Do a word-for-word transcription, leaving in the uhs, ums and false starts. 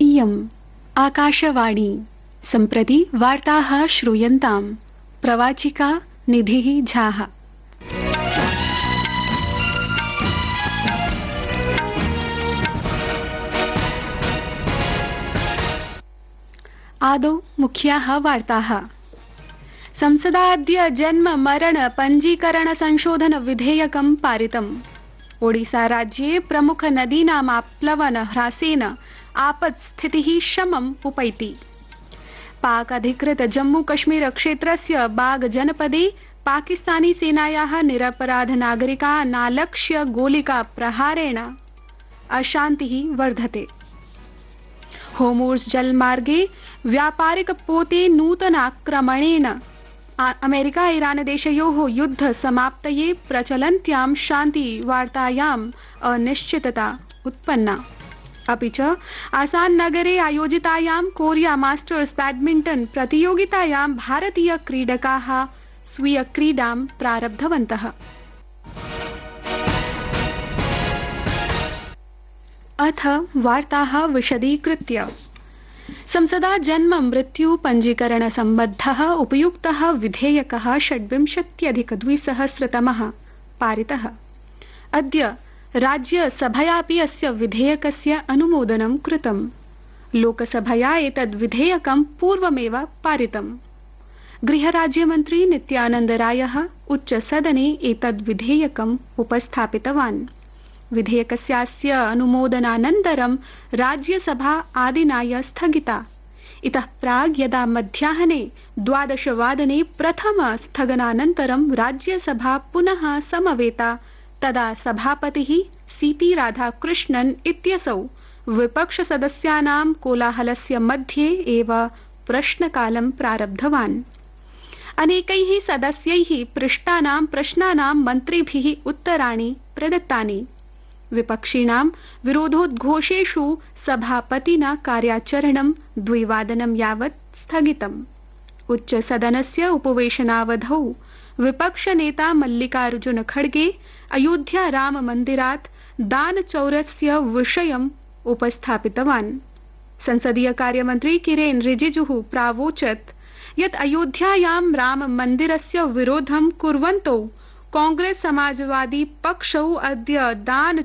इयम् आकाशवाणी। सम्प्रति वार्ताः श्रूयन्ताम्। प्रवाचिका निधिः झाः। आदौ मुख्याः वार्ताः। संसदाद्य जन्म मरण पञ्जीकरण संशोधन विधेयकं पारितम्। ओडिसा राज्ये प्रमुख नदीनाम् आप्लवन ह्रासेन आपत्स्थितिः शमम् उपैति। पाक अधिकृत जम्मू कश्मीर क्षेत्रस्य बाग जनपदे पाकिस्तानी सेनायाः निरपराध नागरिकानालक्ष्य गोलिका प्रहारेण अशान्तिः वर्धते। होर्मुज़ जलमार्गे व्यापारिक पोते नूतनाक्रमणेन अमेरिका ईरान देशयोः युद्ध समाप्तये प्रचलन्त्यां शान्ति वार्तायाम् अनिश्चितता उत्पन्ना। अपि च आसान नगरे आयोजितायां कोरिया मास्टर्स बैडमिंटन प्रतियोगितायां भारतीय क्रीडकाः स्वीय क्रीडां प्रारब्धवन्तः। अथ वार्ताः विशदीकृत्य। संसदा जन्म मृत्यु पञ्जीकरण सम्बद्धः उपयुक्तः विधेयकः षड्विंशत्यधिक द्विसहस्रतमः पारितः। अद्य राज्यसभयापि अस्य विधेयकस्य अनुमोदनं कृतम्। लोकसभया एतद् विधेयकं पूर्वमेव पारितम्। गृहराज्यमन्त्री नित्यानन्द रायः उच्चसदने एतद् विधेयकम् उपस्थापितवान्। विधेयकस्यास्य अनुमोदनानन्तरं राज्यसभा आदिनाय स्थगिता। इतः प्राग् यदा मध्याह्ने द्वादशवादने प्रथम स्थगनानन्तरं राज्यसभा पुनः समवेता तदा सभापतिः सीपी राधाकृष्णन् इत्यसौ विपक्षसदस्यानां कोलाहलस्य मध्ये एव प्रश्नकालं प्रारब्धवान्। अनेकैः सदस्यैः पृष्टानां प्रश्नानां मन्त्रिभिः उत्तराणि प्रदत्तानि। विपक्षिणां विरोधोद्घोषेषु सभापतिना कार्याचरणं द्विवादनं यावत् स्थगितम्। उच्चसदनस्य उपवेशनावधौ विपक्षनेता मल्लिकार्जुन खड़गे अयोध्या राम मन्दिरात् दानचौर्यस्य विषयम् उपस्थापितवान्। संसदीय कार्यमन्त्री किरेन रिजिजुः प्रावोचत् यत् अयोध्यायां राम मन्दिरस्य विरोधं कुर्वन्तौ कांग्रेस समाजवादी पक्षौ अद्य दान